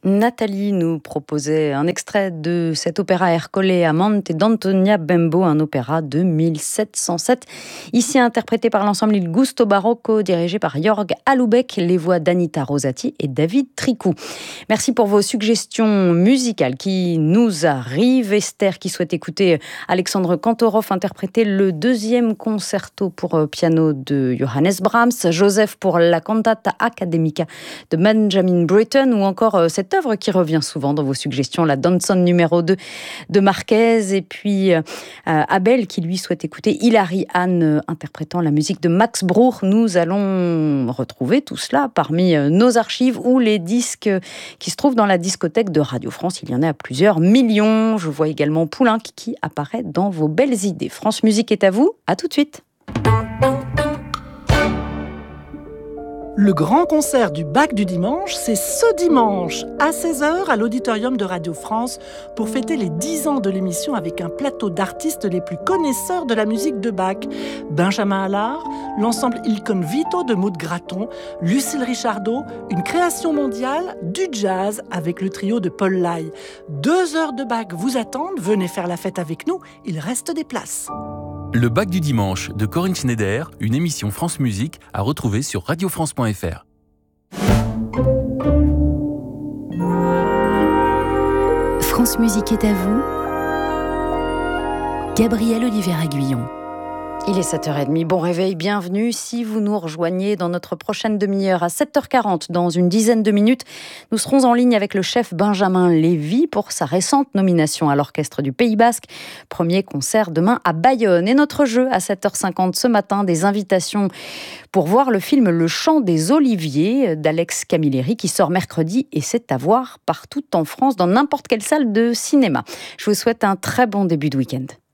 Nathalie nous proposait un extrait de cet opéra Ercole Amante d'Antonia Bembo, un opéra de 1707, ici interprété par l'ensemble Il Gusto Barocco, dirigé par Jörg Houellebecq, les voix d'Anita Rosati et David Tricou. Merci pour vos suggestions musicales qui nous arrivent. Esther qui souhaite écouter Alexandre Kantorov interpréter le deuxième concerto pour piano de Johannes Brahms, Joseph pour la cantata academica de Benjamin Britten, ou encore cette œuvre qui revient souvent dans vos suggestions, la Danson numéro 2 de Marquez, et puis Abel qui lui souhaite écouter Hilary Hahn interprétant la musique de Max Bruch. Nous allons retrouver tout cela parmi nos archives ou les disques qui se trouvent dans la discothèque de Radio France. Il y en a plusieurs millions. Je vois également Poulenc qui apparaît dans vos belles idées. France Musique est à vous, à tout de suite. Le grand concert du Bac du dimanche, c'est ce dimanche à 16h à l'auditorium de Radio France pour fêter les 10 ans de l'émission avec un plateau d'artistes les plus connaisseurs de la musique de Bach. Benjamin Allard, l'ensemble Il Convito de Maud Graton, Lucille Richardot, une création mondiale, du jazz avec le trio de Paul Lai. 2 heures de Bach vous attendent, venez faire la fête avec nous, il reste des places. Le Bac du dimanche de Corinne Schneider, une émission France Musique à retrouver sur radiofrance.fr. France Musique est à vous. Gabrielle Olivier-Aguillon. Il est 7h30, bon réveil, bienvenue. Si vous nous rejoignez dans notre prochaine demi-heure à 7h40, dans une dizaine de minutes, nous serons en ligne avec le chef Benjamin Lévy pour sa récente nomination à l'Orchestre du Pays Basque. Premier concert demain à Bayonne. Et notre jeu à 7h50 ce matin, des invitations pour voir le film Le Chant des Oliviers d'Alex Camilleri qui sort mercredi et c'est à voir partout en France dans n'importe quelle salle de cinéma. Je vous souhaite un très bon début de week-end.